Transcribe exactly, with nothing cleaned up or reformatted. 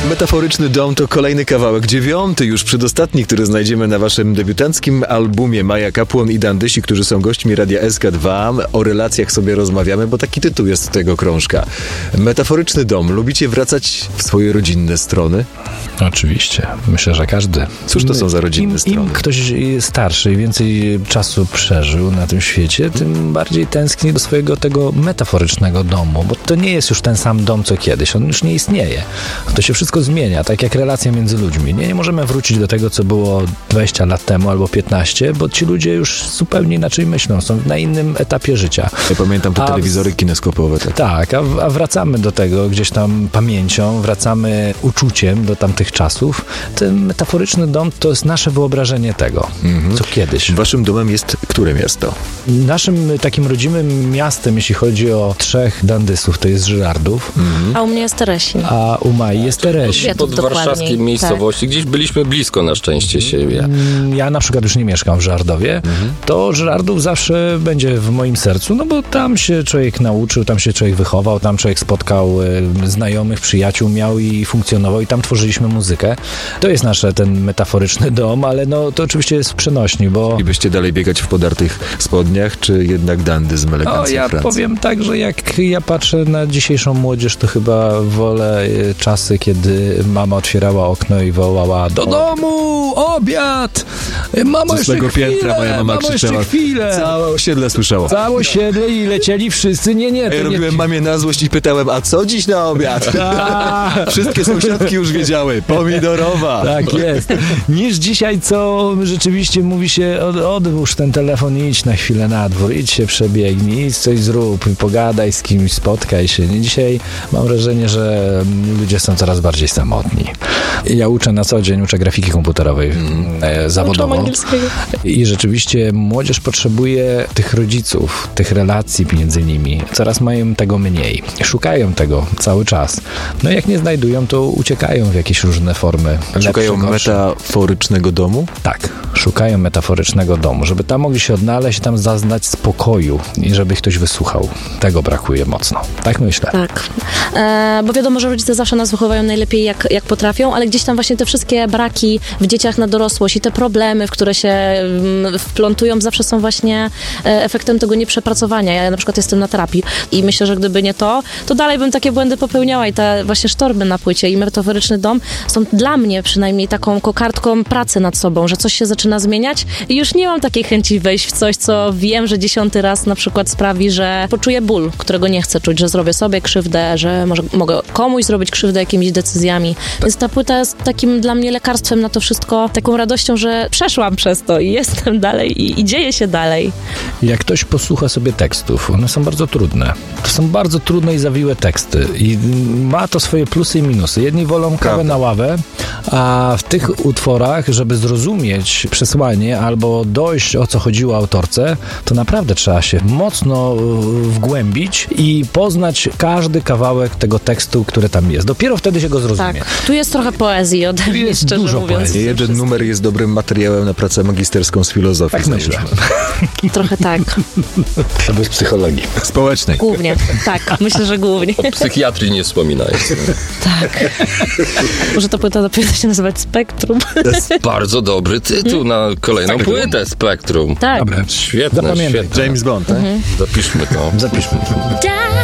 Metaforyczny dom to kolejny kawałek, dziewiąty już, przedostatni, który znajdziemy na waszym debiutanckim albumie. Maja Kapłon i Dandysi, którzy są gośćmi Radia S K dwa. O relacjach sobie rozmawiamy, bo taki tytuł jest tego krążka. Metaforyczny dom. Lubicie wracać w swoje rodzinne strony? Oczywiście. Myślę, że każdy. Cóż to są za rodzinne Im, strony? Im ktoś starszy i więcej czasu przeżył na tym świecie, tym bardziej tęskni do swojego tego metaforycznego domu, bo to nie jest już ten sam dom, co kiedyś. On już nie istnieje. To się wszystko zmienia, tak jak relacja między ludźmi. Nie, nie możemy wrócić do tego, co było dwadzieścia lat temu albo piętnaście, bo ci ludzie już zupełnie inaczej myślą, są na innym etapie życia. Ja pamiętam te A telewizory kineskopowe. Tak, tak a, a wracamy do tego gdzieś tam pamięcią, wracamy uczuciem do tamtych czasów. Ten metaforyczny dom to jest nasze wyobrażenie tego, mhm. co kiedyś. Waszym domem jest które miasto? Naszym takim rodzimym miastem, jeśli chodzi o trzech dandysów, to jest Żyrardów. Mhm. A u mnie jest Teresin. A u Mai jest Teresin. Pod warszawskiej miejscowości. Tak. Gdzieś byliśmy blisko na szczęście siebie. Ja na przykład już nie mieszkam w Żyrardowie. Mhm. To Żyrardów zawsze będzie w moim sercu, no bo tam się człowiek nauczył, tam się człowiek wychował, tam człowiek spotkał y, znajomych, przyjaciół, miał i funkcjonował i tam tworzyliśmy muzykę. To jest nasz ten metaforyczny dom, ale no to oczywiście jest przenośni, bo... I byście dalej biegać w podartych spodniach, czy jednak dandyzm, elegancja ja Francji? Powiem tak, że jak ja patrzę na dzisiejszą młodzież, to chyba wolę y, czasy, kiedy mama otwierała okno i wołała: do domu, obiad! Mamo, jeszcze chwilę! piętra moja mama mamo, krzyczała. jeszcze chwilę! Całe osiedle słyszało. Całe osiedle i lecieli wszyscy. Nie, nie. To ja nie... robiłem mamie na złość i pytałem: a co dziś na obiad? Wszystkie sąsiadki już wiedziały. Pomidorowa. Tak jest. Niż dzisiaj, co rzeczywiście mówi się: od, odłóż ten telefon i idź na chwilę na dwór, idź się przebiegnij, idź coś zrób, pogadaj z kimś, spotkaj się. Nie, dzisiaj mam wrażenie, że ludzie są coraz bardziej samotni. Ja uczę na co dzień, uczę grafiki komputerowej mm. e, zawodowo. I rzeczywiście młodzież potrzebuje tych rodziców, tych relacji między nimi. Coraz mają tego mniej. Szukają tego cały czas. No jak nie znajdują, to uciekają w jakieś różne formy. Szukają metaforycznego domu? Tak. Szukają metaforycznego domu, żeby tam mogli się odnaleźć, tam zaznać spokoju i żeby ktoś wysłuchał. Tego brakuje mocno. Tak myślę. Tak. E, bo wiadomo, że rodzice zawsze nas wychowają najlepiej jak, jak potrafią, ale gdzieś tam właśnie te wszystkie braki w dzieciach na dorosłość i te problemy, w które się mm, wplątują, zawsze są właśnie e, efektem tego nieprzepracowania. Ja na przykład jestem na terapii i myślę, że gdyby nie to, to dalej bym takie błędy popełniała i te właśnie sztormy na płycie i metaforyczny dom są dla mnie przynajmniej taką kokardką pracy nad sobą, że coś się zaczyna zmieniać i już nie mam takiej chęci wejść w coś, co wiem, że dziesiąty raz na przykład sprawi, że poczuję ból, którego nie chcę czuć, że zrobię sobie krzywdę, że może mogę komuś zrobić krzywdę jakimiś decyzjami. Więc ta płyta jest takim dla mnie lekarstwem na to wszystko, taką radością, że przeszłam przez to i jestem dalej i, i dzieje się dalej. Jak ktoś posłucha sobie tekstów, one są bardzo trudne. To są bardzo trudne i zawiłe teksty i ma to swoje plusy i minusy. Jedni wolą kawę Prawda. na ławę, a w tych utworach, żeby zrozumieć przesłanie albo dojść, o co chodziło autorce, to naprawdę trzeba się mocno wgłębić i poznać każdy kawałek tego tekstu, który tam jest. Dopiero wtedy się go zrozumie. Tak. Tu jest trochę poezji ode mnie, jest szczerze dużo mówiąc. poezji. Jeden wszystko. numer jest dobrym materiałem na pracę magisterską z filozofii. Tak myślę. Trochę tak. Albo z psychologii. Społecznej. Głównie. Tak, myślę, że głównie. O psychiatrii nie wspominaj. Tak. Może ta płyta dopiero się nazywać Spektrum. To jest bardzo dobry tytuł na kolejną Spektrum. płytę. Spektrum. Tak. Dobra. Świetne, Zapamiętaj. świetne. James Bond, tak? Zapiszmy to. Zapiszmy.